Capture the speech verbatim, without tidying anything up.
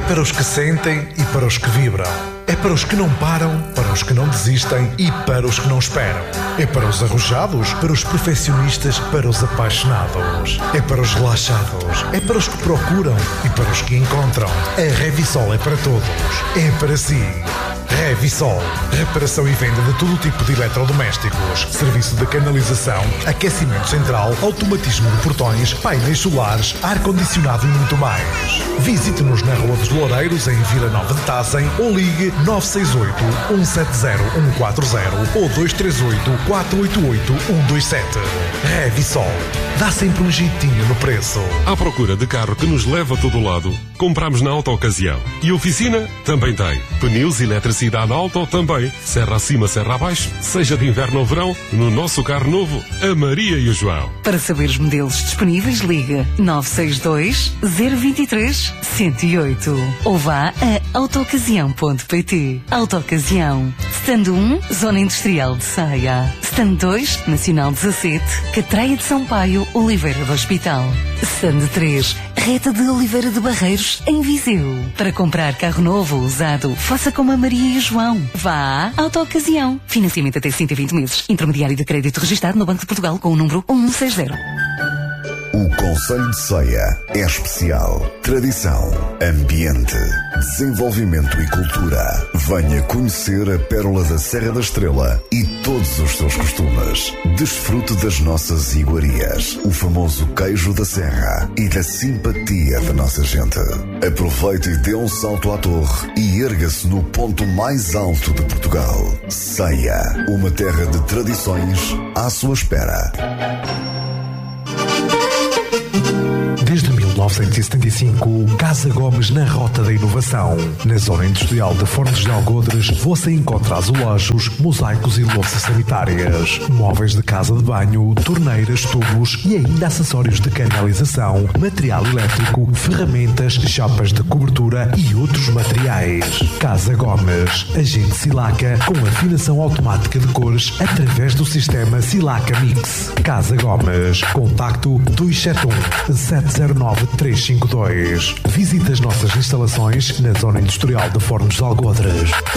para os que sentem e para os que vibram. É para os que não param, para os que não desistem e para os que não esperam. É para os arrojados, para os perfeccionistas, para os apaixonados. É para os relaxados, é para os que procuram e para os que encontram. A Revisol é para todos. É para si. Revisol. Reparação e venda de todo tipo de eletrodomésticos. Serviço de canalização, aquecimento central, automatismo de portões, painéis solares, ar-condicionado e muito mais. Visite-nos na Rua dos Loureiros, em Vila Nova de Tazem, ou ligue nove seis oito, um sete zero, um quatro zero ou dois três oito, quatro oito oito, um dois sete. Revisol. Dá sempre um jeitinho no preço. À procura de carro que nos leva a todo lado, compramos na Autocasião. E oficina também tem. Pneus e eletricidade Auto também. Serra acima, serra abaixo, seja de inverno ou verão, no nosso carro novo, a Maria e o João. Para saber os modelos disponíveis, liga nove seis dois, zero dois três, um zero oito ou vá a autocasião ponto pt. Autocasião. Stand um, Zona Industrial de Saia. Stand dois, Nacional dezassete, Catraia de São Paio, Oliveira do Hospital. Stand três, Reta de Oliveira de Barreiros, em Viseu. Para comprar carro novo ou usado, faça como a Maria e o João. Vá à Autocasião. Financiamento até cento e vinte meses. Intermediário de crédito registado no Banco de Portugal com o número um um seis zero. O Concelho de Ceia é especial. Tradição, ambiente, desenvolvimento e cultura. Venha conhecer a pérola da Serra da Estrela e todos os seus costumes. Desfrute das nossas iguarias, o famoso queijo da serra e da simpatia da nossa gente. Aproveite e dê um salto à torre e erga-se no ponto mais alto de Portugal. Ceia, uma terra de tradições à sua espera. Desde mil novecentos e setenta e cinco, Casa Gomes na Rota da Inovação. Na zona industrial de Fornos de Algodres, você encontra azulejos, mosaicos e louças sanitárias, móveis de casa de banho, torneiras, tubos e ainda acessórios de canalização, material elétrico, ferramentas, chapas de cobertura e outros materiais. Casa Gomes, agente Silaca com afinação automática de cores através do sistema Silaca Mix. Casa Gomes, contacto dois sete um, sete zero nove, três cinco dois. Visite as nossas instalações na zona industrial de Fornos de Algodres.